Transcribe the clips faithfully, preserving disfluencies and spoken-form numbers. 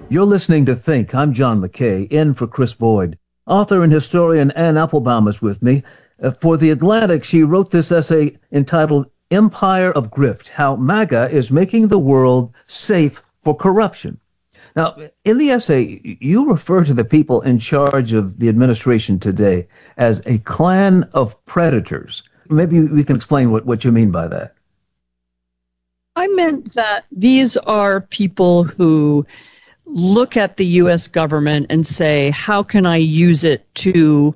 You're listening to Think. I'm John McKay, in for Chris Boyd. Author and historian Anne Applebaum is with me. Uh, for The Atlantic, she wrote this essay entitled Empire of Grift, How MAGA is Making the World Safe for Corruption. Now, in the essay, you refer to the people in charge of the administration today as a clan of predators. Maybe we can explain what, what you mean by that. I meant that these are people who look at the U S government and say, how can I use it to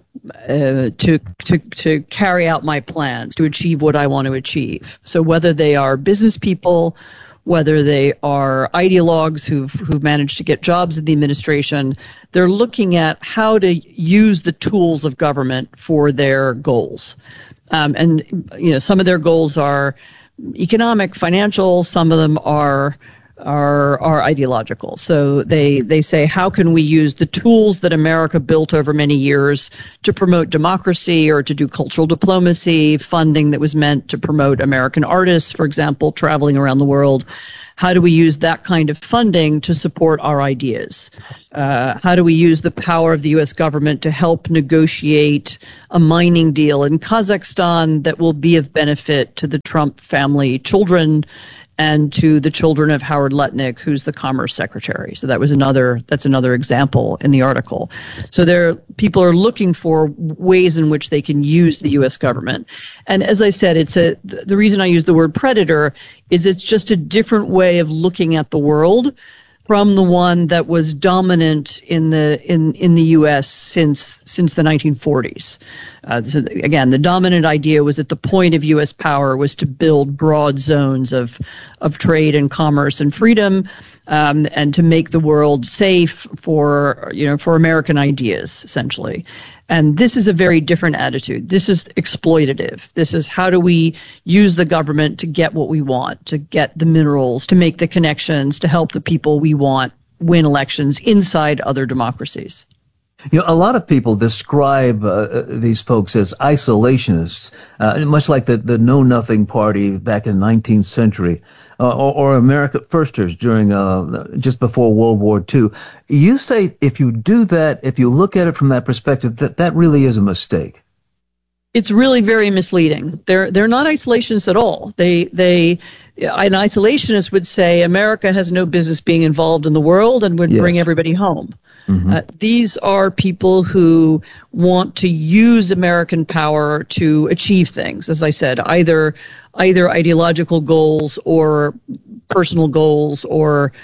uh, to to to carry out my plans, to achieve what I want to achieve? So whether they are business people, whether they are ideologues who've who've managed to get jobs in the administration, they're looking at how to use the tools of government for their goals. Um, and you know, some of their goals are economic, financial. Some of them are are are ideological. So they they say, how can we use the tools that America built over many years to promote democracy or to do cultural diplomacy, funding that was meant to promote American artists, for example, traveling around the world? How do we use that kind of funding to support our ideas? Uh, how do we use the power of the U S government to help negotiate a mining deal in Kazakhstan that will be of benefit to the Trump family children and to the children of Howard Lutnick, who's the Commerce Secretary? So that was another, that's another example in the article. So there, people are looking for ways in which they can use the U S government. And as I said, it's a, the reason I use the word predator is it's just a different way of looking at the world from the one that was dominant in the in, in the U S since since the nineteen forties. Uh, so again, the dominant idea was that the point of U S power was to build broad zones of of trade and commerce and freedom, um, and to make the world safe for you know for American ideas, essentially. And this is a very different attitude. This is exploitative. This is, how do we use the government to get what we want, to get the minerals, to make the connections, to help the people we want win elections inside other democracies. You know, a lot of people describe uh, these folks as isolationists, uh, much like the, the Know Nothing Party back in the nineteenth century, uh, or, or America Firsters during uh, just before World War Two. You say if you do that, if you look at it from that perspective, that that really is a mistake. It's really very misleading. They're they're not isolationists at all. They they an isolationist would say America has no business being involved in the world and would yes. bring everybody home. Mm-hmm. Uh, these are people who want to use American power to achieve things, as I said, either either ideological goals or personal goals or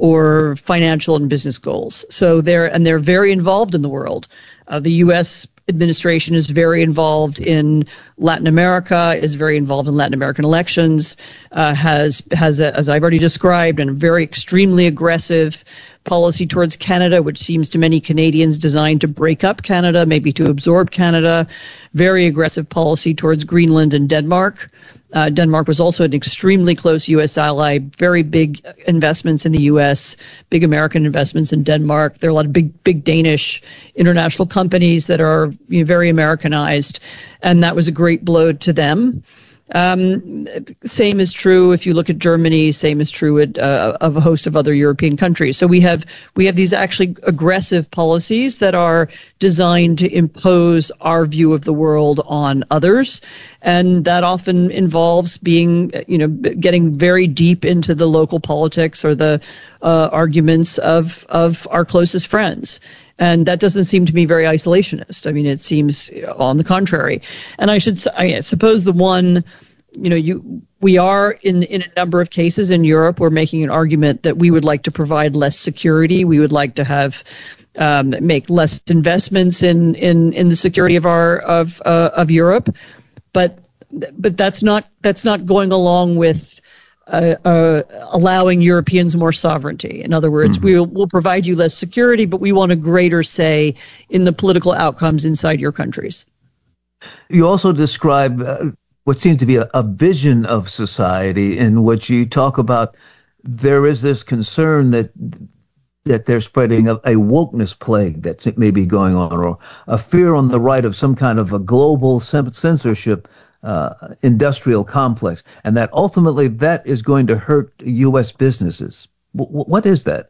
or financial and business goals. So they're and they're very involved in the world. Uh, the U S administration is very involved in Latin America, is very involved in Latin American elections, uh, has, has a, as I've already described, a very extremely aggressive policy towards Canada, which seems to many Canadians designed to break up Canada, maybe to absorb Canada, very aggressive policy towards Greenland and Denmark. Uh, Denmark was also an extremely close U S ally, very big investments in the U S, big American investments in Denmark. There are a lot of big, big Danish international companies that are you know, very Americanized, and that was a great blow to them. Um, same is true if you look at Germany. Same is true at, uh, of a host of other European countries. So we have we have these actually aggressive policies that are designed to impose our view of the world on others, and that often involves being, you know, getting very deep into the local politics or the uh, arguments of of our closest friends. And that doesn't seem to me very isolationist. I mean, it seems on the contrary. And I should I suppose the one, you know, you we are in, in a number of cases in Europe, we're making an argument that we would like to provide less security. We would like to have um, make less investments in, in, in the security of our of uh, of Europe. But but that's not that's not going along with Uh, uh, allowing Europeans more sovereignty. In other words, mm-hmm. we'll, we'll provide you less security, but we want a greater say in the political outcomes inside your countries. You also describe uh, what seems to be a, a vision of society in which you talk about there is this concern that that they're spreading a, a wokeness plague that may be going on, or a fear on the right of some kind of a global censorship Uh, industrial complex, and that ultimately that is going to hurt U S businesses. W- what is that?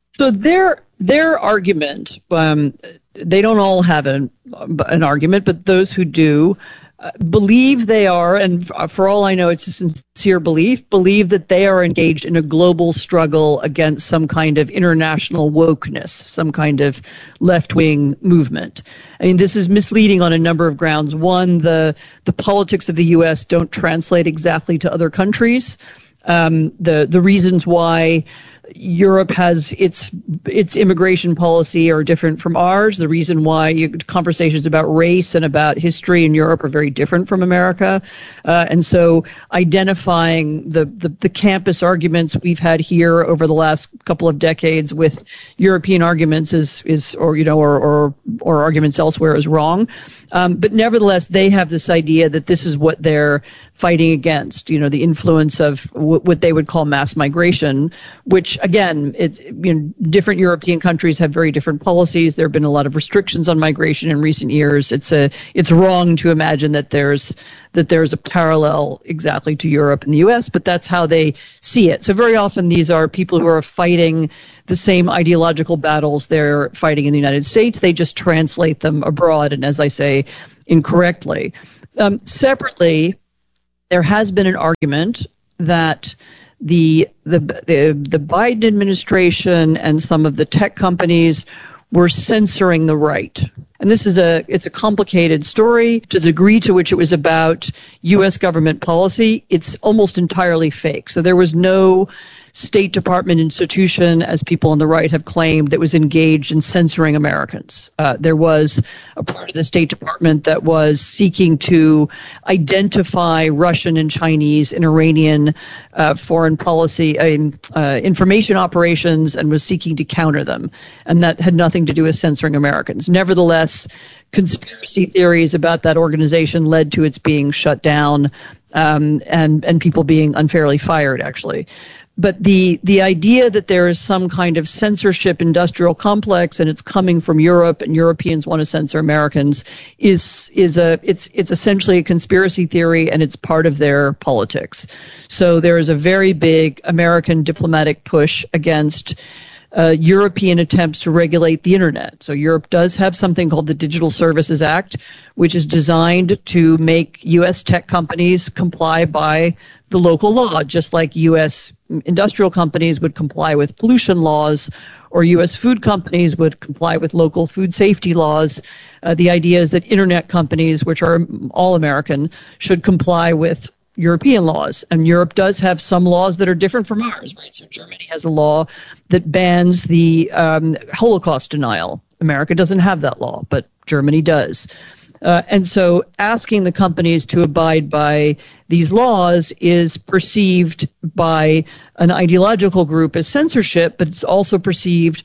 So their their argument, um, they don't all have an an argument, but those who do uh, believe they are, and for all I know, it's a sincere belief, believe that they are engaged in a global struggle against some kind of international wokeness, some kind of left-wing movement. I mean, this is misleading on a number of grounds. One, the the politics of the U S don't translate exactly to other countries. Um, the the reasons why Europe has its its immigration policy are different from ours. The reason why you, conversations about race and about history in Europe are very different from America. Uh, and so identifying the, the, the campus arguments we've had here over the last couple of decades with European arguments is, is or, you know, or, or, or arguments elsewhere is wrong. Um, but nevertheless, they have this idea that this is what they're fighting against, you know, the influence of w- what they would call mass migration, which again, it's, you know, different European countries have very different policies. There have been a lot of restrictions on migration in recent years. It's a, it's wrong to imagine that there's, that there's a parallel exactly to Europe and the U S, but that's how they see it. So very often these are people who are fighting the same ideological battles they're fighting in the United States. They just translate them abroad, and as I say, incorrectly. Um, separately, there has been an argument that the, the the the Biden administration and some of the tech companies were censoring the right. And this is a it's a complicated story. To the degree to which it was about U S government policy, it's almost entirely fake. So there was no State Department institution, as people on the right have claimed, that was engaged in censoring Americans. Uh, there was a part of the State Department that was seeking to identify Russian and Chinese and Iranian uh, foreign policy uh, uh, information operations and was seeking to counter them. And that had nothing to do with censoring Americans. Nevertheless, conspiracy theories about that organization led to its being shut down um, and, and people being unfairly fired, actually. But the the idea that there is some kind of censorship industrial complex and it's coming from Europe and Europeans want to censor Americans is is a it's it's essentially a conspiracy theory, and it's part of their politics. So there is a very big American diplomatic push against Uh, European attempts to regulate the internet. So Europe does have something called the Digital Services Act, which is designed to make U S tech companies comply by the local law, just like U S industrial companies would comply with pollution laws, or U S food companies would comply with local food safety laws. Uh, the idea is that internet companies, which are all American, should comply with European laws, and Europe does have some laws that are different from ours, right? So Germany has a law that bans the um, Holocaust denial. America doesn't have that law, but Germany does. Uh, and so asking the companies to abide by these laws is perceived by an ideological group as censorship, but it's also perceived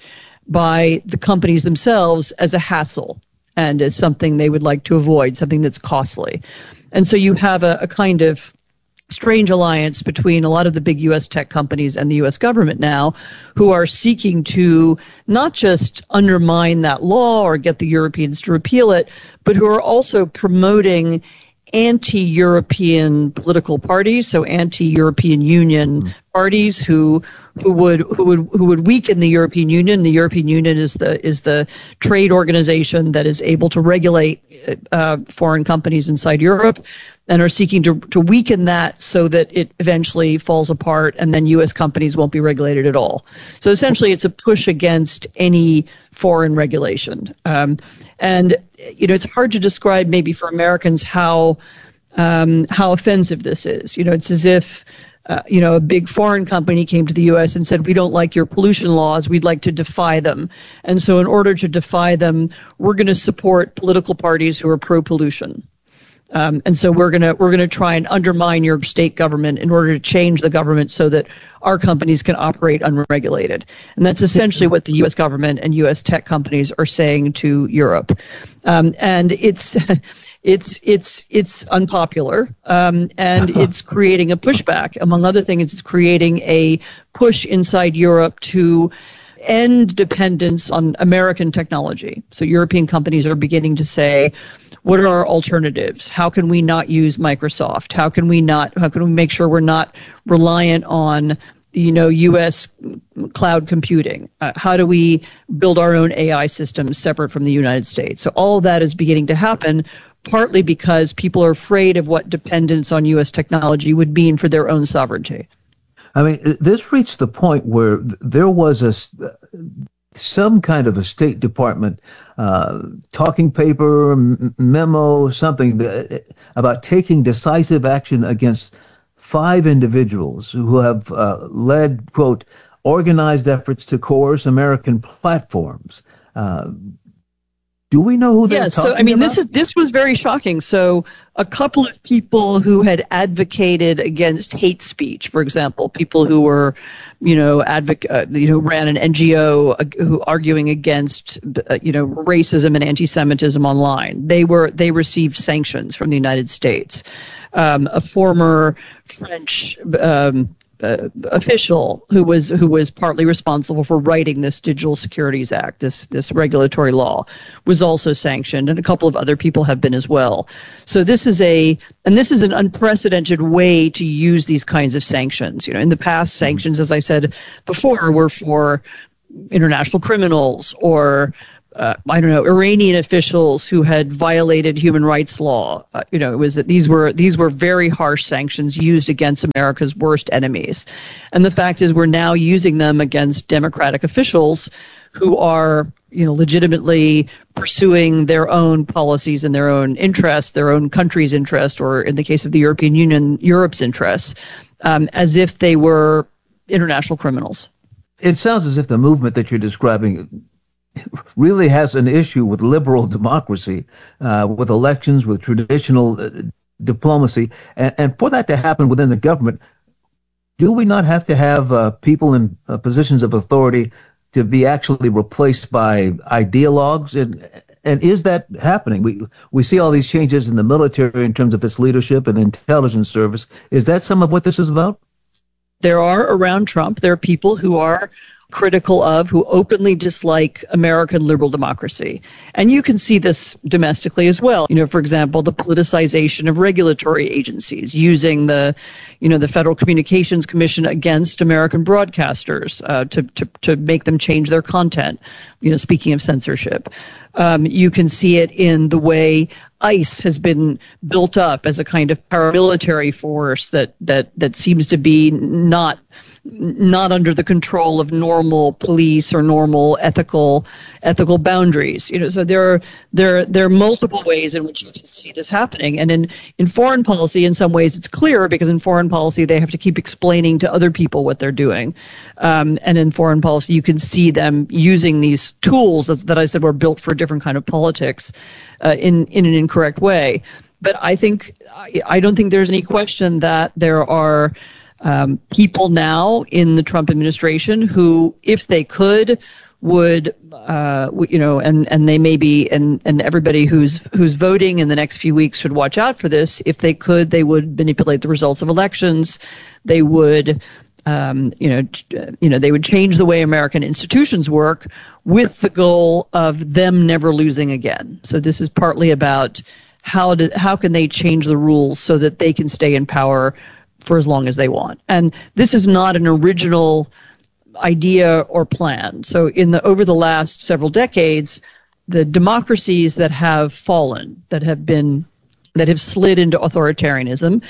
by the companies themselves as a hassle and as something they would like to avoid, something that's costly. And so you have a, a kind of strange alliance between a lot of the big U S tech companies and the U S government now, who are seeking to not just undermine that law or get the Europeans to repeal it, but who are also promoting anti-European political parties, so anti-European Union mm. parties who who would who would who would weaken the European Union. The European Union is the is the trade organization that is able to regulate uh, foreign companies inside Europe, and are seeking to to weaken that so that it eventually falls apart, and then U S companies won't be regulated at all. So essentially, it's a push against any foreign regulation. Um, and you know, it's hard to describe maybe for Americans how um, how offensive this is. You know, it's as if uh, you know a big foreign company came to the U S and said, "We don't like your pollution laws. We'd like to defy them." And so, in order to defy them, we're going to support political parties who are pro-pollution. Um, and so we're gonna we're gonna try and undermine your state government in order to change the government so that our companies can operate unregulated. And that's essentially what the U S government and U S tech companies are saying to Europe. Um, and it's it's it's it's unpopular, um, and it's creating a pushback. Among other things, it's creating a push inside Europe to end dependence on American technology. So European companies are beginning to say, what are our alternatives? How can we not use Microsoft? How can we not, how can we make sure we're not reliant on you know, U S cloud computing? Uh, how do we build our own A I systems separate from the United States? So all of that is beginning to happen, partly because people are afraid of what dependence on U S technology would mean for their own sovereignty. I mean, this reached the point where there was a some kind of a State Department uh, talking paper, m- memo, something that, about taking decisive action against five individuals who have uh, led, quote, organized efforts to coerce American platforms. Uh, do we know who they're yes, talking about? So I mean, about? this is this was very shocking. So a couple of people who had advocated against hate speech, for example, people who were, you know, advoc- uh, you know, ran an N G O uh, who arguing against, uh, you know, racism and anti-Semitism online. They were they received sanctions from the United States. Um, a former French um, Uh, official who was who was partly responsible for writing this Digital Securities Act, this this regulatory law, was also sanctioned, and a couple of other people have been as well. So this is a and this is an unprecedented way to use these kinds of sanctions. You know, in the past, sanctions, as I said before, were for international criminals or Uh, I don't know, Iranian officials who had violated human rights law. Uh, you know, it was that these were these were very harsh sanctions used against America's worst enemies. And the fact is, we're now using them against democratic officials who are, you know, legitimately pursuing their own policies and their own interests, their own country's interest, or in the case of the European Union, Europe's interests, um, as if they were international criminals. It sounds as if the movement that you're describing really has an issue with liberal democracy, uh, with elections, with traditional uh, diplomacy. And, and for that to happen within the government, do we not have to have uh, people in uh, positions of authority to be actually replaced by ideologues? And, and is that happening? We, we see all these changes in the military in terms of its leadership and intelligence service. Is that some of what this is about? There are, around Trump, there are people who are critical of, who openly dislike American liberal democracy. And you can see this domestically as well. You know, for example, the politicization of regulatory agencies, using the, you know, the Federal Communications Commission against American broadcasters uh, to, to, to make them change their content, you know, speaking of censorship. Um, you can see it in the way ICE has been built up as a kind of paramilitary force that, that, that seems to be not not under the control of normal police or normal ethical ethical boundaries. You know, so there are there there are multiple ways in which you can see this happening. And in, in foreign policy, in some ways, it's clear because in foreign policy they have to keep explaining to other people what they're doing. Um, and in foreign policy, you can see them using these tools that, that I said were built for a different kind of politics uh, in in an incorrect way. But I think I, I don't think there's any question that there are Um, people now in the Trump administration who, if they could, would, uh, you know, and, and they may be, and, and everybody who's who's voting in the next few weeks should watch out for this. If they could, they would manipulate the results of elections. They would, um, you know, you know, they would change the way American institutions work with the goal of them never losing again. So this is partly about how do, how can they change the rules so that they can stay in power for as long as they want. And this is not an original idea or plan. So in the over the last several decades, the democracies that have fallen, that have been that have slid into authoritarianism,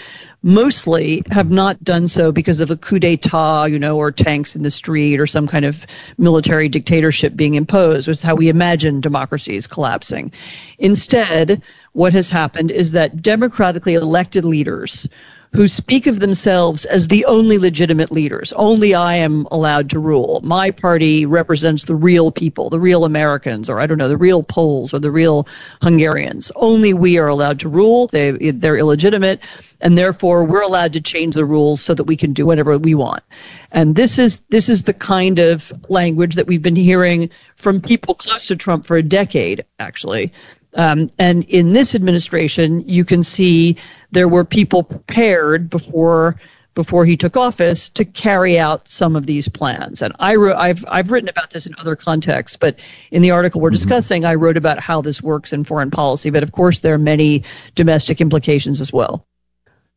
mostly have not done so because of a coup d'etat, you know, or tanks in the street or some kind of military dictatorship being imposed, which is how we imagine democracies collapsing. Instead, what has happened is that democratically elected leaders who speak of themselves as the only legitimate leaders. Only I am allowed to rule. My party represents the real people, the real Americans, or I don't know, the real Poles or the real Hungarians. Only we are allowed to rule. They, they're illegitimate, and therefore we're allowed to change the rules so that we can do whatever we want. And this is this is the kind of language that we've been hearing from people close to Trump for a decade, actually. Um, and in this administration, you can see there were people prepared before before he took office to carry out some of these plans. And I wrote, I've I've written about this in other contexts, but in the article we're mm-hmm. discussing, I wrote about how this works in foreign policy. But of course, there are many domestic implications as well.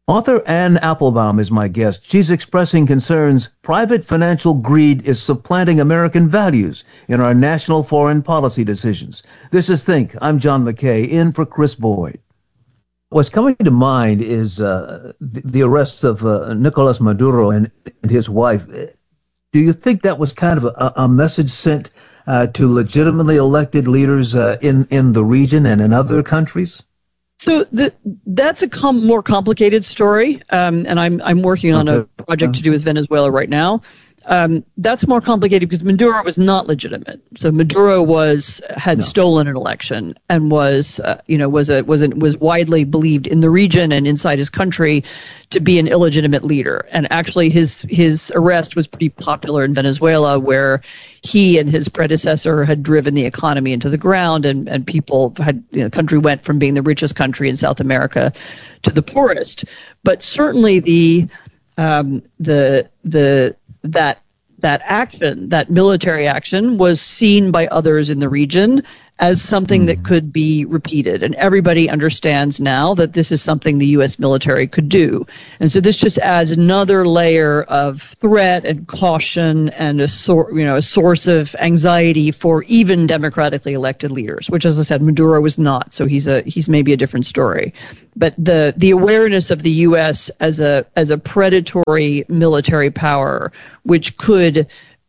Author Anne Applebaum is my guest. She's expressing concerns private financial greed is supplanting American values in our national foreign policy decisions. This is Think. I'm John McKay, in for Chris Boyd. What's coming to mind is uh, the, the arrest of uh, Nicolas Maduro and, and his wife. Do you think that was kind of a, a message sent uh, to legitimately elected leaders uh, in, in the region and in other countries? So the, that's a com- more complicated story, um, and I'm I'm working on Okay. a project to do with Venezuela right now. Um, that's more complicated because Maduro was not legitimate. So Maduro was had No. stolen an election and was uh, you know was a was a, was widely believed in the region and inside his country to be an illegitimate leader. And actually, his his arrest was pretty popular in Venezuela, where he and his predecessor had driven the economy into the ground, and and people had you know, the country went from being the richest country in South America to the poorest. But certainly the um, the the that that action, that military action, was seen by others in the region as something that could be repeated. And everybody understands now that this is something the U S military could do. And so this just adds another layer of threat and caution and a sor- you know, a source of anxiety for even democratically elected leaders, which, as I said, Maduro was not. So he's a he's maybe a different story. But the the awareness of the U S as a as a predatory military power, which could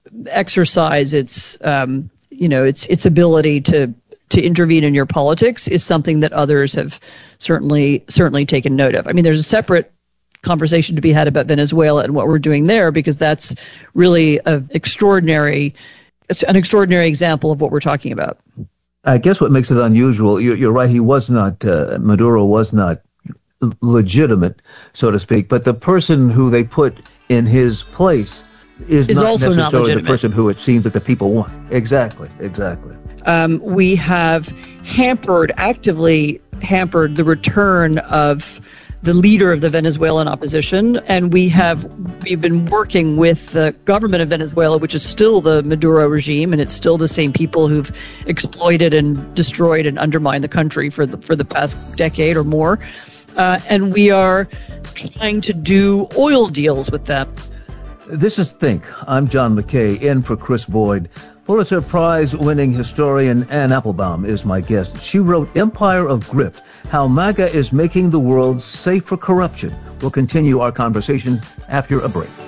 exercise its um, you know its its ability to to intervene in your politics, is something that others have certainly certainly taken note of. I mean, there's a separate conversation to be had about Venezuela and what we're doing there, because that's really an extraordinary an extraordinary example of what we're talking about. I guess what makes it unusual, you're, you're right, he was not, uh, Maduro was not l- legitimate, so to speak, but the person who they put in his place is, Is not also not necessarily the legitimate. person who it seems that the people want. Exactly, exactly. Um, we have hampered, actively hampered the return of the leader of the Venezuelan opposition, and we have we've been working with the government of Venezuela, which is still the Maduro regime, and it's still the same people who've exploited and destroyed and undermined the country for the for the past decade or more. Uh, and we are trying to do oil deals with them. This is Think. I'm John McKay, in for Chris Boyd. Pulitzer Prize-winning historian Anne Applebaum is my guest. She wrote Empire of Grift, How MAGA is Making the World Safe for Corruption. We'll continue our conversation after a break.